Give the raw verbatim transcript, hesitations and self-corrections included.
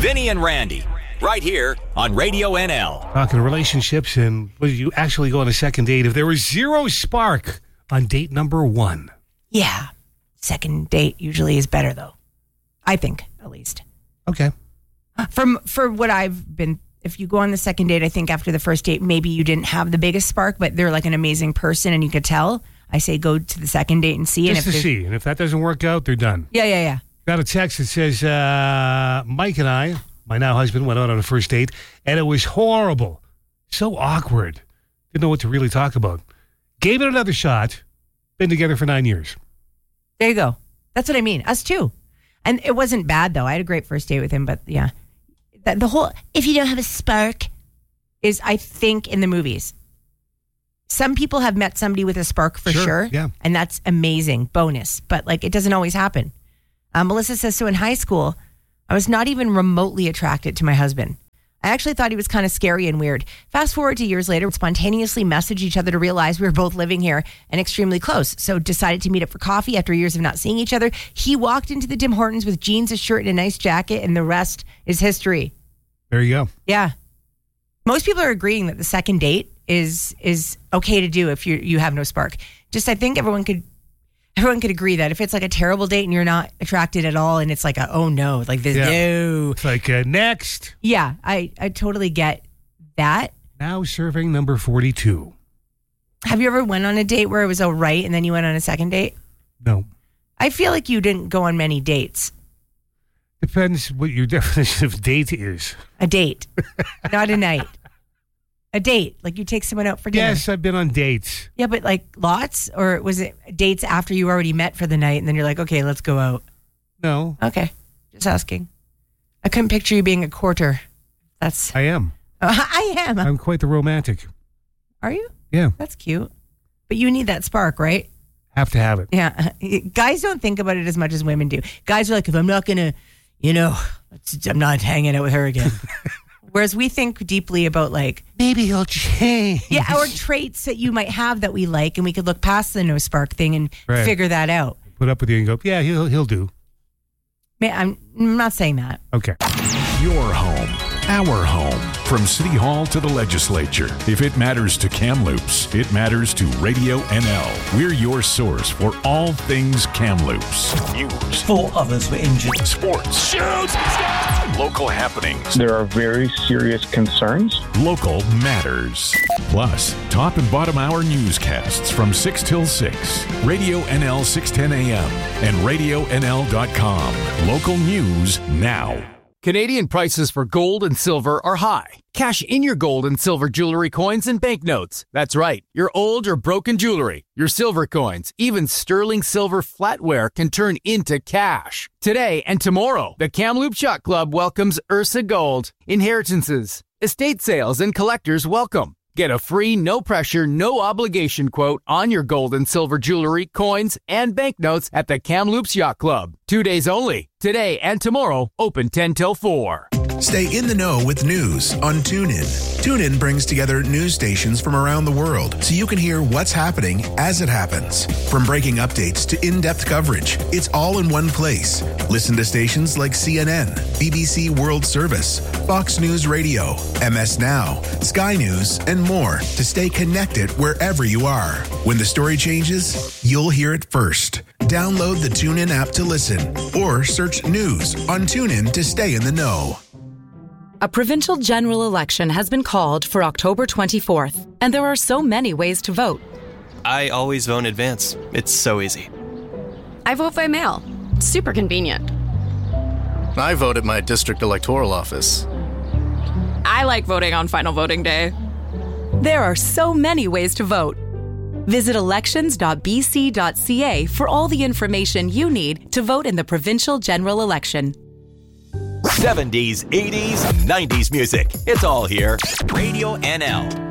Vinny and Randy, right here on Radio N L. Talking relationships and would you actually go on a second date if there was zero spark on date number one? Yeah. Second date usually is better, though. I think, at least. Okay. From For what I've been, if you go on the second date, I think after the first date, maybe you didn't have the biggest spark, but they're like an amazing person and you could tell. I say go to the second date and see. Just and if to see. And if that doesn't work out, they're done. Yeah, yeah, yeah. Got a text that says, uh, Mike and I, my now husband, went out on a first date, and it was horrible. So awkward. Didn't know what to really talk about. Gave it another shot. Been together for nine years. There you go. That's what I mean. Us too. And it wasn't bad, though. I had a great first date with him, but yeah. The, the whole, if you don't have a spark, is, I think, in the movies. Some people have met somebody with a spark for Sure, sure. yeah. And that's amazing. Bonus. But, like, it doesn't always happen. Um, Melissa says, so in high school, I was not even remotely attracted to my husband. I actually thought he was kind of scary and weird. Fast forward to years later, we spontaneously messaged each other to realize we were both living here and extremely close. So decided to meet up for coffee after years of not seeing each other. He walked into the Tim Hortons with jeans, a shirt, and a nice jacket, and the rest is history. There you go. Yeah. Most people are agreeing that the second date is is okay to do if you you have no spark. Just I think everyone could everyone could agree that if it's like a terrible date and you're not attracted at all and it's like a, oh no, like this, Yeah. no. It's like, uh, next. Yeah, I, I totally get that. Now serving number forty-two. Have you ever went on a date where it was all right and then you went on a second date? No. I feel like you didn't go on many dates. Depends what your definition of date is. A date, not a night. A date, like you take someone out for dinner. Yes, I've been on dates. Yeah, but like lots? Or was it dates after you already met for the night and then you're like, okay, let's go out? No. Okay, just asking. I couldn't picture you being a courter. That's... I am. Uh, I am. I'm quite the romantic. Are you? Yeah. That's cute. But you need that spark, right? Have to have it. Yeah. Guys don't think about it as much as women do. Guys are like, if I'm not going to, you know, I'm not hanging out with her again. Whereas we think deeply about like... Maybe he'll change. Yeah, or traits that you might have that we like, and we could look past the no spark thing and Right. figure that out. Put up with you and go, yeah, he'll he'll do. Man, I'm, I'm not saying that. Okay. Your home, our home. From City Hall to the legislature. If it matters to Kamloops, it matters to Radio N L. We're your source for all things Kamloops. News. Four others were injured. Sports. Shoots! Local happenings. There are very serious concerns. Local matters. Plus, top and bottom hour newscasts from six till six. Radio N L six ten a.m. and radio N L dot com. Local news now. Canadian prices for gold and silver are high. Cash in your gold and silver jewelry coins and banknotes. That's right. Your old or broken jewelry, your silver coins, even sterling silver flatware can turn into cash. Today and tomorrow, the Kamloops Yacht Club welcomes Ursa Gold. Inheritances, estate sales, and collectors welcome. Get a free, no-pressure, no-obligation quote on your gold and silver jewelry, coins, and banknotes at the Kamloops Yacht Club. Two days only. Today and tomorrow, open ten till four. Stay in the know with news on TuneIn. TuneIn brings together news stations from around the world so you can hear what's happening as it happens. From breaking updates to in-depth coverage, it's all in one place. Listen to stations like C N N, B B C World Service, Fox News Radio, M S Now, Sky News, and more to stay connected wherever you are. When the story changes, you'll hear it first. Download the TuneIn app to listen or search news on TuneIn to stay in the know. A provincial general election has been called for October twenty-fourth, and there are so many ways to vote. I always vote in advance. It's so easy. I vote by mail. Super convenient. I vote at my district electoral office. I like voting on final voting day. There are so many ways to vote. Visit elections dot b c dot c a for all the information you need to vote in the provincial general election. seventies, eighties, nineties music. It's all here. Radio N L.